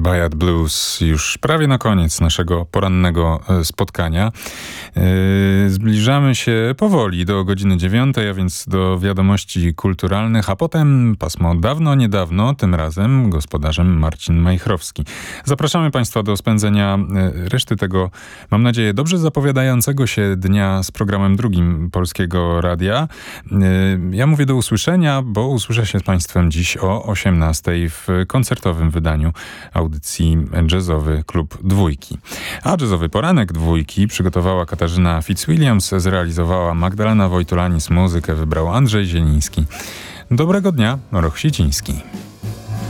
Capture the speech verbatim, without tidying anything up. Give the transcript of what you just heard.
Ballad Blues już prawie na koniec naszego porannego spotkania. Zbliżamy się powoli do godziny dziewiątej, a więc do wiadomości kulturalnych, a potem pasmo dawno, niedawno, tym razem gospodarzem Marcin Majchrowski. Zapraszamy Państwa do spędzenia reszty tego, mam nadzieję, dobrze zapowiadającego się dnia z programem drugim Polskiego Radia. Ja mówię do usłyszenia, bo usłyszę się z Państwem dziś o osiemnastej w koncertowym wydaniu audycji Jazzowy Klub Dwójki. A jazzowy poranek Dwójki przygotowała Katarzyna Fitzwilliams, zrealizowała Magdalena Wojtulanis, muzykę wybrał Andrzej Zieliński. Dobrego dnia, Roch Siciński.